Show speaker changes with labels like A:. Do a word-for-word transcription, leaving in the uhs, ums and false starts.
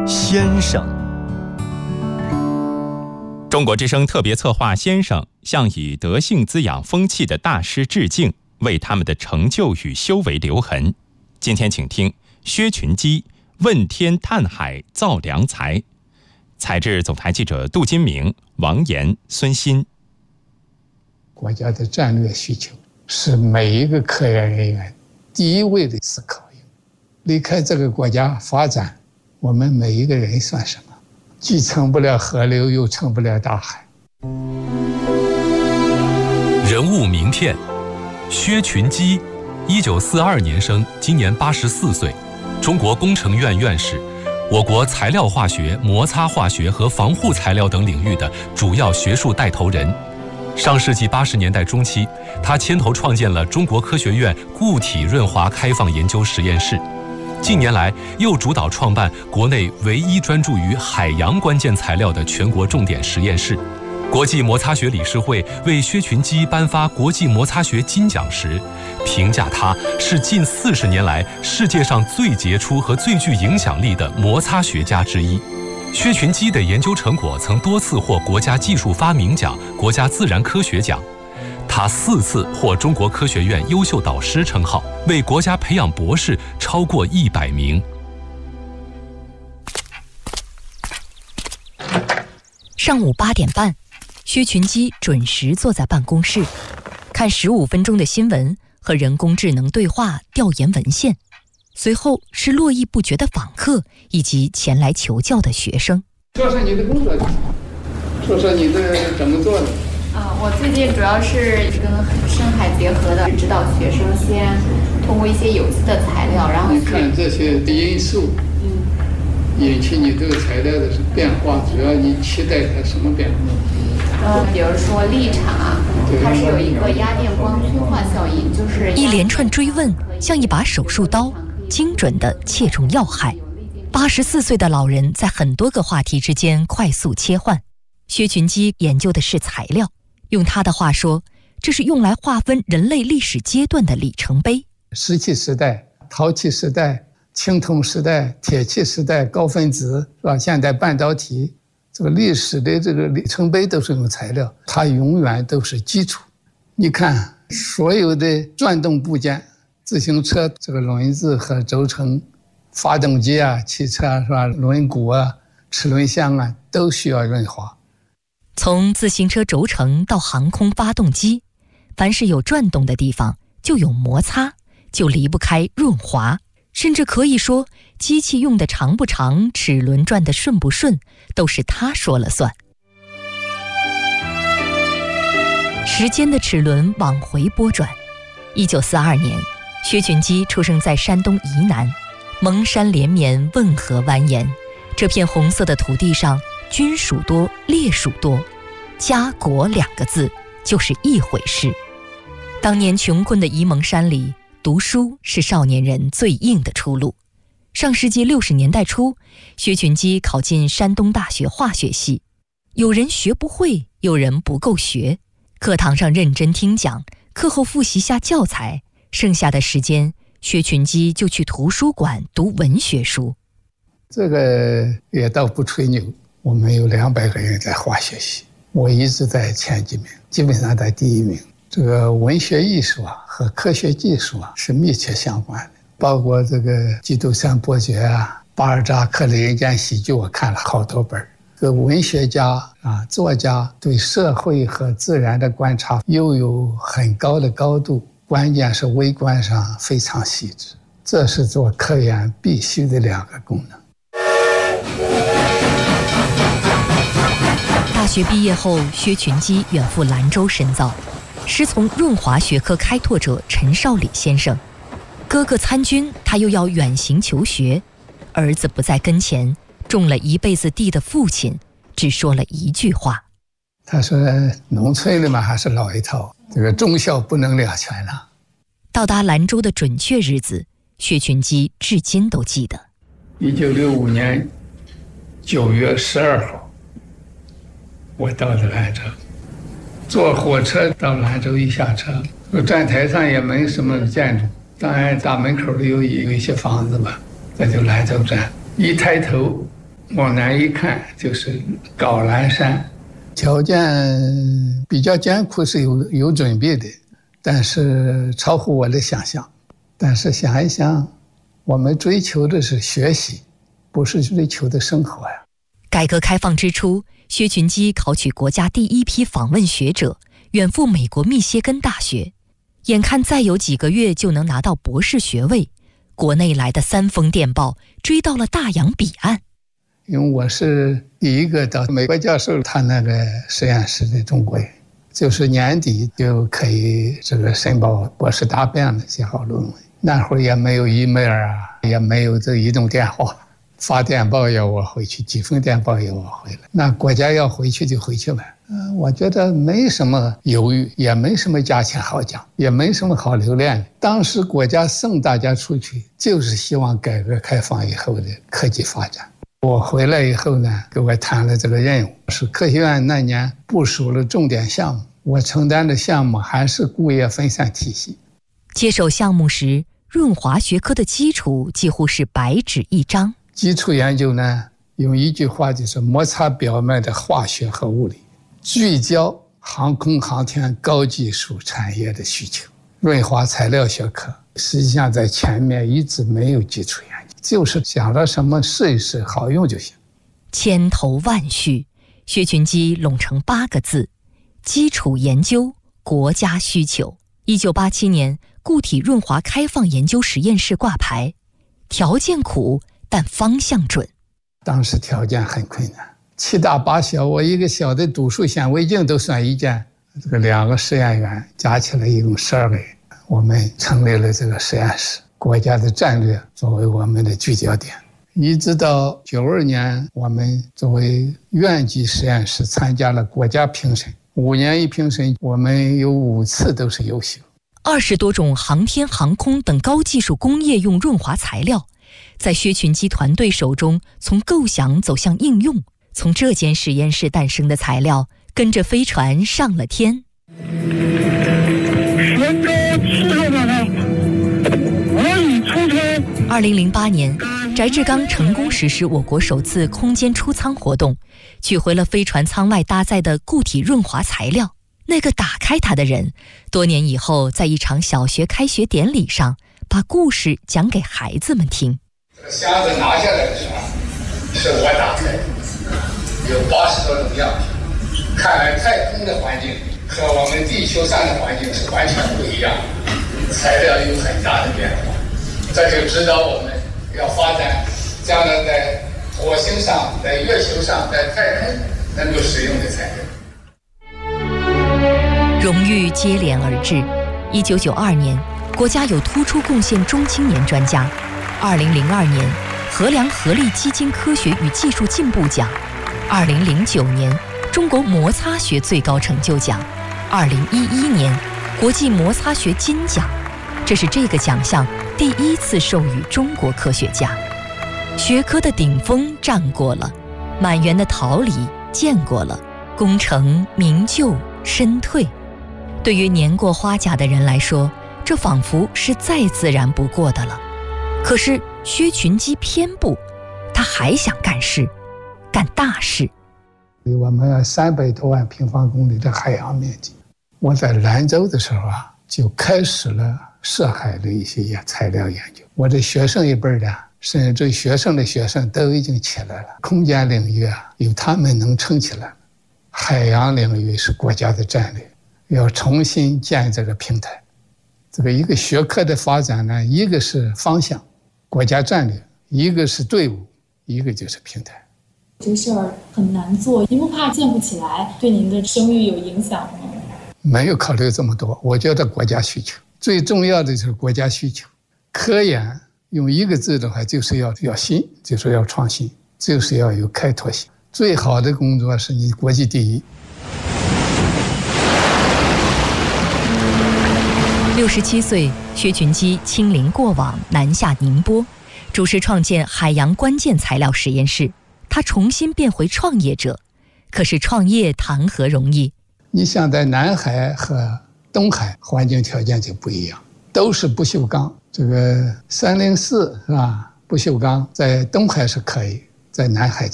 A: 先生。中国之声特别策划先生向以德性滋养风气的大师致敬，为他们的成就与修为留痕。今天请听薛群基问天探海造良才，采制总台记者杜金明、王岩、孙鑫。
B: 国家的战略需求是每一个科研人员第一位的思考。离开这个国家发展，我们每一个人算什么？既成不了河流，又成不了大海。
C: 人物名片：薛群基，一九四二年生，今年八十四岁，中国工程院院士，我国材料化学、摩擦化学和防护材料等领域的主要学术带头人。上世纪八十年代中期，他牵头创建了中国科学院固体润滑开放研究实验室。近年来，又主导创办国内唯一专注于海洋关键材料的全国重点实验室。国际摩擦学理事会为薛群基颁发国际摩擦学金奖时，评价他是近四十年来世界上最杰出和最具影响力的摩擦学家之一。薛群基的研究成果曾多次获国家技术发明奖、国家自然科学奖。他四次获中国科学院优秀导师称号，为国家培养博士超过一百名。
D: 上午八点半，薛群基准时坐在办公室，看十五分钟的新闻和人工智能对话调研文献，随后是络绎不绝的访客以及前来求教的学生。
B: 说说你的工作，说说你的怎么做的。
E: 啊，我最近主要是跟深海结合的，指导学生先通过一些有机的材料，然后
B: 你看这些因素，嗯，引起你这个材料的变化，主要你期待它什么变化？
E: 呃，比如说立场，它是有一个压电光催化效应，就是
D: 一连串追问像一把手术刀，精准地切中要害。八十四岁的老人在很多个话题之间快速切换。薛群基研究的是材料。用他的话说，这是用来划分人类历史阶段的里程碑。
B: 石器时代、陶器时代、青铜时代、铁器时代、高分子，是吧？现代半导体，这个历史的这个里程碑都是用材料，它永远都是基础。你看，所有的转动部件，自行车这个轮子和轴承，发动机啊、汽车啊，是吧？轮毂啊、齿轮箱啊，都需要润滑。
D: 从自行车轴承到航空发动机，凡是有转动的地方就有摩擦，就离不开润滑。甚至可以说，机器用的长不长，齿轮转的顺不顺，都是他说了算。时间的齿轮往回拨转。一九四二年，薛群基出生在山东沂南，蒙山连绵，汶河蜿蜒，这片红色的土地上，军属多，烈属多，家国两个字就是一回事。当年穷困的沂蒙山里，读书是少年人最硬的出路。上世纪六十年代初，薛群基考进山东大学化学系，有人学不会，有人不够学，课堂上认真听讲，课后复习下教材，剩下的时间，薛群基就去图书馆读文学书。
B: 这个也倒不吹牛，我们有两百个人在化学系，我一直在前几名，基本上在第一名。这个文学艺术啊和科学技术啊是密切相关的，包括这个《基督山伯爵》啊、巴尔扎克的《人间喜剧》，我看了好多本。这个文学家啊、作家对社会和自然的观察又有很高的高度，关键是微观上非常细致，这是做科研必须的两个功能。
D: 大学毕业后，薛群基远赴兰州深造，师从润滑学科开拓者陈少礼先生。哥哥参军，他又要远行求学，儿子不在跟前，种了一辈子地的父亲只说了一句话，
B: 他说农村里嘛还是老一套，这个忠孝不能两全了。
D: 到达兰州的准确日子，薛群基至今都记得。
B: 一九六五年九月十二号，我到了兰州，坐火车到兰州，一下车，站台上也没什么建筑，当然大门口里有有一些房子吧，这就兰州站。一抬头， 往南一看就是高兰山，条件比较艰苦，是有有准备的，但是超乎我的想象。但是想一想，我们追求的是学习，不是追求的生活呀。
D: 改革开放之初，薛群基考取国家第一批访问学者，远赴美国密歇根大学，眼看再有几个月就能拿到博士学位，国内来的三封电报追到了大洋彼岸。
B: 因为我是第一个到美国教授他那个实验室的中国人，就是年底就可以这个申报博士答辩了，写好论文。那会儿也没有 email 啊，也没有这移动电话，发电报要我回去，几封电报要我回来。那国家要回去就回去呗。嗯，我觉得没什么犹豫，也没什么价钱好讲，也没什么好留恋的。当时国家送大家出去，就是希望改革开放以后的科技发展。我回来以后呢，给我谈了这个任务，是科学院那年部署了重点项目，我承担的项目还是固液分散体系。
D: 接手项目时，润滑学科的基础几乎是白纸一张。
B: 基础研究呢，用一句话就是摩擦表面的化学和物理，聚焦航空航天高技术产业的需求。润滑材料学科实际上在前面一直没有基础研究，就是想到什么试一试，好用就行。
D: 千头万绪，薛群基拢成八个字：基础研究，国家需求。一九八七年，固体润滑开放研究实验室挂牌，条件苦，但方向准。
B: 当时条件很困难，七大八小，我一个小的读数显微镜都算一件。这个两个实验员加起来一共十二个人，我们成立了这个实验室，国家的战略作为我们的聚焦点。一直到九二年，我们作为院级实验室参加了国家评审，五年一评审，我们有五次都是优秀。
D: 二十多种航天航空等高技术工业用润滑材料，在薛群基团队手中从构想走向应用，从这间实验室诞生的材料跟着飞船上了天。二零零八年，翟志刚成功实施我国首次空间出舱活动，取回了飞船舱外搭载的固体润滑材料。那个打开它的人，多年以后在一场小学开学典礼上，把故事讲给孩子们听。
B: 箱子拿下来的时候，是我打开的，有八十多种样品。看来太空的环境和我们地球上的环境是完全不一样的，材料有很大的变化。这就指导我们要发展将来在火星上、在月球上、在太空能够使用的材料。
D: 荣誉接连而至。一九九二年，国家有突出贡献中青年专家；二零零二年，衡量合力基金科学与技术进步奖；二零零九年，中国摩擦学最高成就奖；二零一一年，国际摩擦学金奖。这是这个奖项第一次授予中国科学家。学科的顶峰站过了，满园的桃李见过了，功成名就身退。对于年过花甲的人来说，这仿佛是再自然不过的了。可是薛群基偏不，他还想干事，干大事。
B: 我们三百多万平方公里的海洋面积，我在兰州的时候啊，就开始了涉海的一些材料研究。我的学生一辈的，甚至学生的学生都已经起来了。空间领域啊，有他们能撑起来；海洋领域是国家的战略，要重新建这个平台。这个一个学科的发展呢，一个是方向，国家战略；一个是队伍，一个就是平台。
F: 这事儿很难做，您不怕建不起来，对您的声誉有影响吗？
B: 没有考虑这么多，我觉得国家需求最重要的就是国家需求。科研用一个字的话，就是要要新，就是要创新，就是要有开拓性。最好的工作是你国际第一。
D: 六十七岁，薛群基亲临过往，南下宁波，主持创建海洋关键材料实验室。他重新变回创业者，可是创业谈何容易？
B: 你像在南海和东海环境条件就不一样，都是不锈钢。这个三零四是吧？不锈钢在东海是可以，在南海就